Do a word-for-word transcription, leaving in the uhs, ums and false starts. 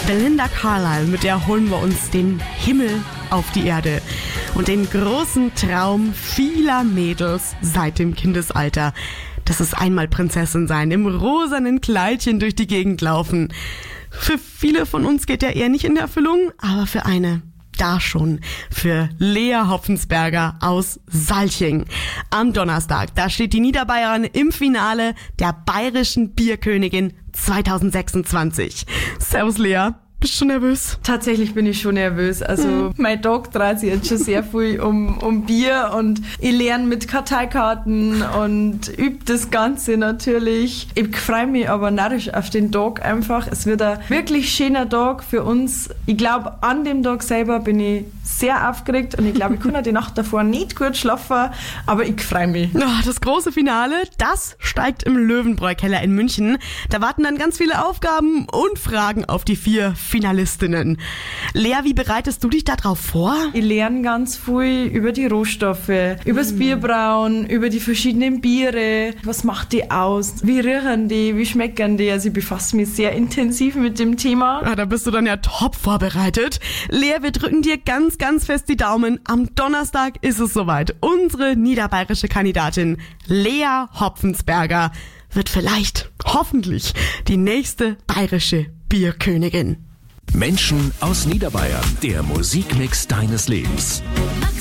Belinda Carlisle, mit der holen wir uns den Himmel auf die Erde und den großen Traum vieler Mädels seit dem Kindesalter. Das ist einmal Prinzessin sein, im rosanen Kleidchen durch die Gegend laufen. Für viele von uns geht der eher nicht in Erfüllung, aber für eine da schon, für Lea Hopfensberger aus Salching. Am Donnerstag, da steht die Niederbayerin im Finale der Bayerischen Bierkönigin zwanzig sechsundzwanzig. Servus Lea. Bist du schon nervös? Tatsächlich bin ich schon nervös. Also mhm. mein Tag dreht sich jetzt schon sehr viel um, um Bier und ich lerne mit Karteikarten und übe das Ganze natürlich. Ich freue mich aber narrisch auf den Tag einfach. Es wird ein wirklich schöner Tag für uns. Ich glaube, an dem Tag selber bin ich sehr aufgeregt und ich glaube, ich kann auch die Nacht davor nicht gut schlafen, aber ich freue mich. Das große Finale, das steigt im Löwenbräu-Keller in München. Da warten dann ganz viele Aufgaben und Fragen auf die vier Finalistinnen. Lea, wie bereitest du dich da drauf vor? Ich lerne ganz viel über die Rohstoffe, über das mm. Bierbrauen, über die verschiedenen Biere. Was macht die aus? Wie riechen die? Wie schmecken die? Also ich befasse mich sehr intensiv mit dem Thema. Ah, da bist du dann ja top vorbereitet. Lea, wir drücken dir ganz, ganz fest die Daumen. Am Donnerstag ist es soweit. Unsere niederbayerische Kandidatin Lea Hopfensberger wird vielleicht, hoffentlich, die nächste bayerische Bierkönigin. Menschen aus Niederbayern, der Musikmix deines Lebens.